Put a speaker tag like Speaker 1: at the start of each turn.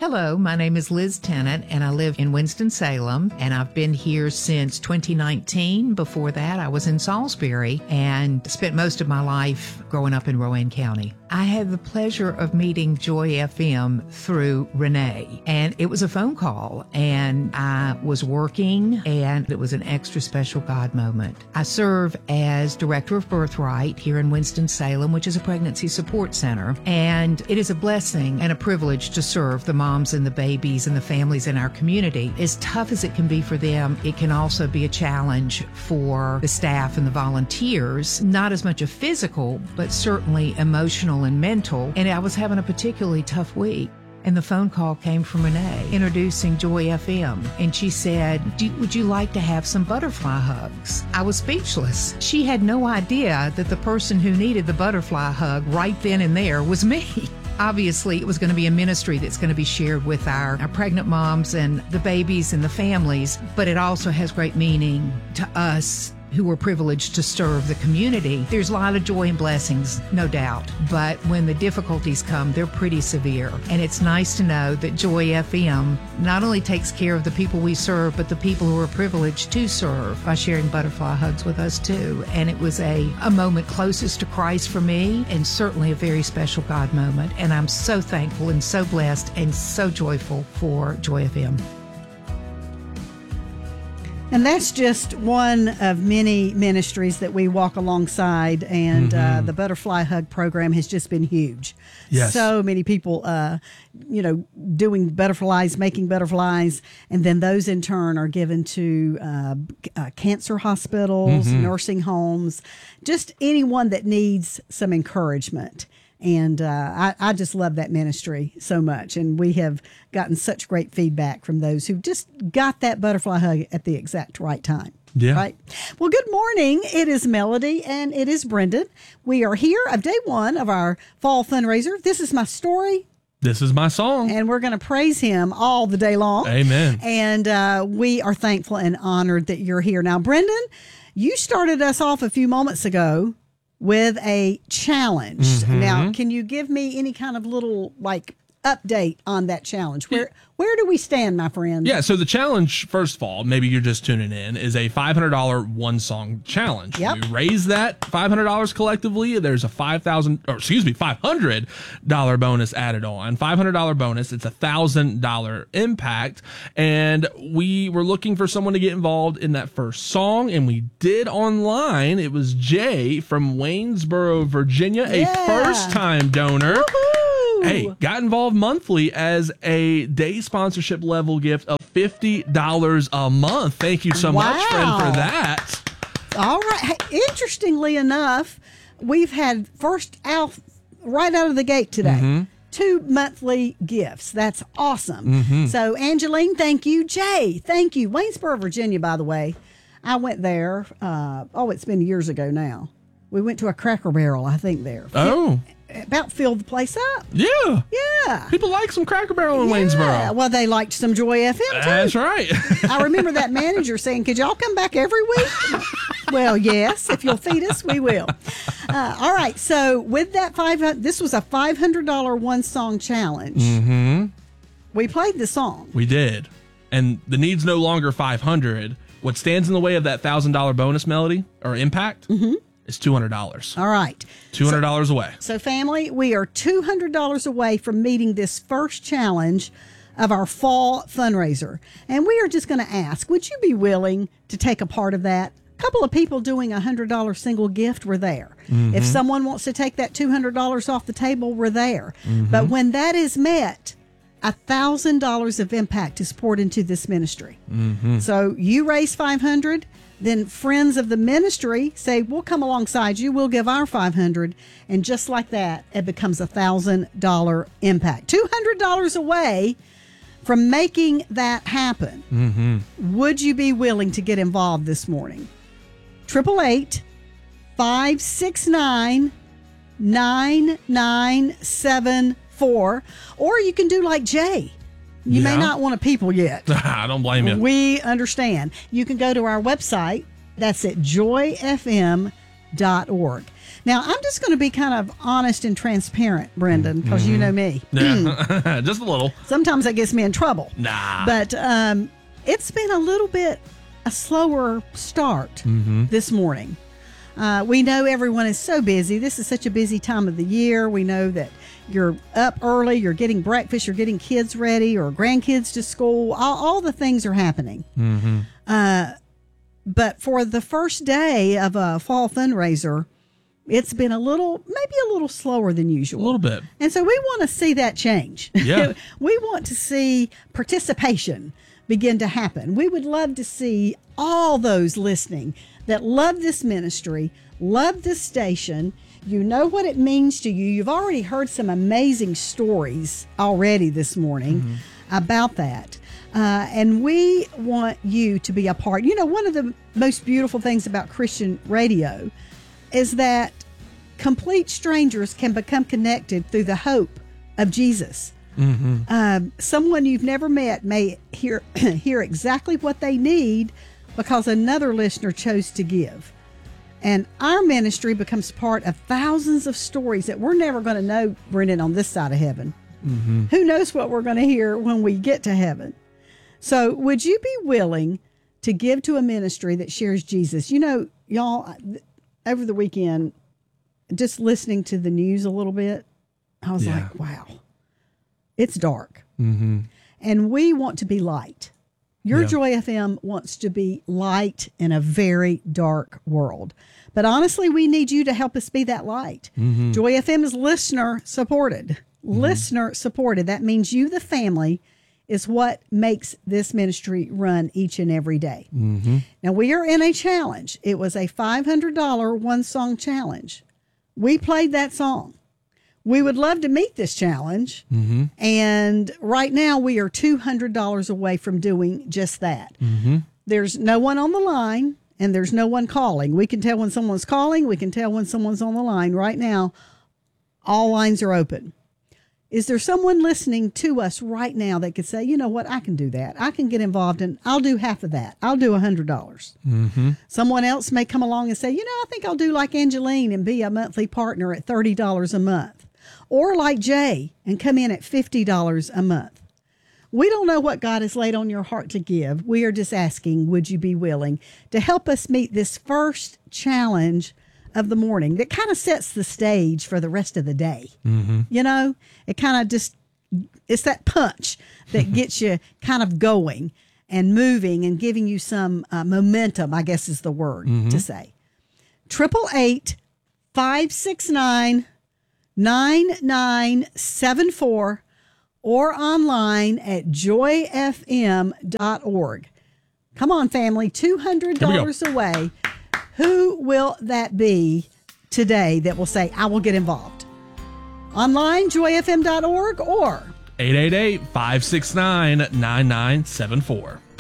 Speaker 1: Hello, my name is Liz Tennant, and I live in Winston-Salem, and I've been here since 2019. Before that, I was in Salisbury and spent most of my life growing up in Rowan County. I had the pleasure of meeting Joy FM through Renee, and it was a phone call, and I was working, and it was an extra special God moment. I serve as Director of Birthright here in Winston-Salem, which is a pregnancy support center, and it is a blessing and a privilege to serve the moms and the babies and the families in our community. As tough as it can be for them, it can also be a challenge for the staff and the volunteers, not as much a physical, but certainly emotional and mental. And I was having a particularly tough week. And the phone call came from Renee introducing Joy FM. And she said, would you like to have some butterfly hugs? I was speechless. She had no idea that the person who needed the butterfly hug right then and there was me. Obviously, it was going to be a ministry that's going to be shared with our pregnant moms and the babies and the families, but it also has great meaning to us who were privileged to serve the community. There's a lot of joy and blessings, no doubt, but when the difficulties come, they're pretty severe. And it's nice to know that Joy FM not only takes care of the people we serve, but the people who are privileged to serve by sharing butterfly hugs with us too. And it was a moment closest to Christ for me, and certainly a very special God moment. And I'm so thankful and so blessed and so joyful for Joy FM.
Speaker 2: And that's just one of many ministries that we walk alongside, and the Butterfly Hug program has just been huge.
Speaker 3: Yes.
Speaker 2: So many people, doing butterflies, making butterflies, and then those in turn are given to cancer hospitals, nursing homes, just anyone that needs some encouragement. And I just love that ministry so much. And we have gotten such great feedback from those who just got that butterfly hug at the exact right time.
Speaker 3: Yeah.
Speaker 2: Right. Well, good morning. It is Melody and it is Brendan. We are here of day one of our fall fundraiser. This is my story.
Speaker 3: This is my song.
Speaker 2: And we're going to praise him all the day long.
Speaker 3: Amen.
Speaker 2: And we are thankful and honored that you're here. Now, Brendan, you started us off a few moments ago with a challenge. Now, can you give me any kind of little update on that challenge? Where do we stand, my friend?
Speaker 3: Yeah, so the challenge, first of all, maybe you're just tuning in, is a $500 one song challenge.
Speaker 2: Yep.
Speaker 3: We raise that $500 collectively. There's a $500 bonus added on. $500 bonus. It's a $1,000 impact. And we were looking for someone to get involved in that first song, and we did online. It was Jay from Waynesboro, Virginia, a first-time donor.
Speaker 2: Woo-hoo!
Speaker 3: Hey, got involved monthly as a day sponsorship level gift of $50 a month. Thank you so much, friend, for that.
Speaker 2: All right. Hey, interestingly enough, we've had right out of the gate today. 2 monthly gifts. That's awesome. So, Angeline, thank you. Jay, thank you. Waynesboro, Virginia, by the way. I went there. It's been years ago now. We went to a Cracker Barrel, I think, there.
Speaker 3: Oh.
Speaker 2: About filled the place up.
Speaker 3: Yeah.
Speaker 2: Yeah.
Speaker 3: People like some Cracker Barrel in Waynesboro.
Speaker 2: Well, they liked some Joy FM, too.
Speaker 3: That's right.
Speaker 2: I remember that manager saying, could y'all come back every week? Well, yes. If you'll feed us, we will. All right. So with that this was a $500 one-song challenge. We played the song.
Speaker 3: We did. And the need's no longer $500. What stands in the way of that $1,000 bonus, Melody, or impact, is $200.
Speaker 2: All right.
Speaker 3: $200 away.
Speaker 2: So, family, we are $200 away from meeting this first challenge of our fall fundraiser. And we are just going to ask, would you be willing to take a part of that? A couple of people doing a $100 single gift were there. If someone wants to take that $200 off the table, we're there. But when that is met, $1,000 of impact is poured into this ministry. So you raise $500, then friends of the ministry say, we'll come alongside you, we'll give our $500, and just like that, it becomes $1,000 impact. $200 away from making that happen. Would you be willing to get involved this morning? 888-569-9974, or you can do like Jay. You may not want to people yet.
Speaker 3: I don't blame you.
Speaker 2: We understand. You can go to our website. That's at joyfm.com. joyfm.org. Now, I'm just going to be kind of honest and transparent, Brendan, because you know me.
Speaker 3: Yeah, just a little.
Speaker 2: Sometimes that gets me in trouble.
Speaker 3: Nah.
Speaker 2: But it's been a little bit a slower start this morning. We know everyone is so busy. This is such a busy time of the year. We know that you're up early, you're getting breakfast, you're getting kids ready or grandkids to school. All the things are happening. But for the first day of a fall fundraiser, it's been maybe a little slower than usual.
Speaker 3: A little bit.
Speaker 2: And so we want to see that change.
Speaker 3: Yeah.
Speaker 2: We want to see participation begin to happen. We would love to see all those listening that love this ministry, love this station. You know what it means to you. You've already heard some amazing stories already this morning about that. And we want you to be a part. You know, one of the most beautiful things about Christian radio is that complete strangers can become connected through the hope of Jesus. Someone you've never met may hear exactly what they need because another listener chose to give. And our ministry becomes part of thousands of stories that we're never going to know, Brendan, on this side of heaven. Who knows what we're going to hear when we get to heaven? So would you be willing to give to a ministry that shares Jesus? You know, y'all, over the weekend, just listening to the news a little bit, I was like, wow, it's dark. And we want to be light. Your Joy FM wants to be light in a very dark world. But honestly, we need you to help us be that light. Joy FM is listener supported. Listener supported. That means you, the family, is what makes this ministry run each and every day. Now, we are in a challenge. It was a $500 one-song challenge. We played that song. We would love to meet this challenge. And right now, we are $200 away from doing just that. There's no one on the line, and there's no one calling. We can tell when someone's calling. We can tell when someone's on the line. Right now, all lines are open. Is there someone listening to us right now that could say, you know what, I can do that. I can get involved and I'll do half of that. I'll do $100. Someone else may come along and say, you know, I think I'll do like Angeline and be a monthly partner at $30 a month. Or like Jay and come in at $50 a month. We don't know what God has laid on your heart to give. We are just asking, would you be willing to help us meet this first challenge of the morning that kind of sets the stage for the rest of the day? You know, it kind of just, it's that punch that gets you kind of going and moving and giving you some momentum, I guess is the word to say. 888-569-9974 or online at joyfm.org. Come on, family, $200 away. Who will that be today that will say, I will get involved? Online, joyfm.org or
Speaker 3: 888-569-9974.